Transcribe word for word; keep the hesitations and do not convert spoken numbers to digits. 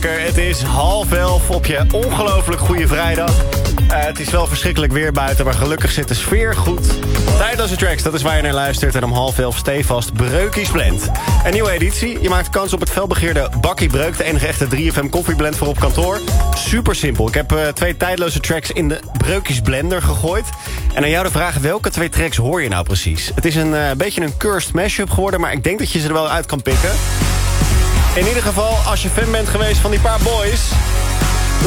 wakker. Het is half elf op je ongelooflijk goede vrijdag. Uh, het is wel verschrikkelijk weer buiten, maar gelukkig zit de sfeer goed. Tijdloze Tracks, dat is waar je naar luistert. En om half elf stevast Breukjes Blend. Een nieuwe editie. Je maakt kans op het felbegeerde Bakkie Breuk. De enige echte drie F M koffieblend voor op kantoor. Super simpel. Ik heb uh, twee tijdloze tracks in de Breukjes Blender gegooid. En aan jou de vraag, welke twee tracks hoor je nou precies? Het is een uh, beetje een cursed mashup geworden, maar ik denk dat je ze er wel uit kan pikken. In ieder geval, als je fan bent geweest van die paar boys,